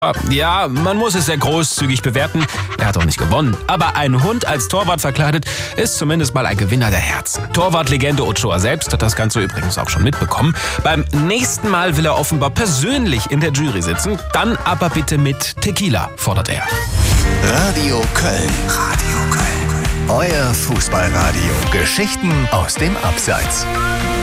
Ja, man muss es sehr großzügig bewerten. Er hat auch nicht gewonnen. Aber ein Hund als Torwart verkleidet ist zumindest mal ein Gewinner der Herzen. Torwartlegende Ochoa selbst hat das Ganze übrigens auch schon mitbekommen. Beim nächsten Mal will er offenbar persönlich in der Jury sitzen. Dann aber bitte mit Tequila, fordert er. Radio Köln. Radio Köln. Euer Fußballradio. Geschichten aus dem Abseits.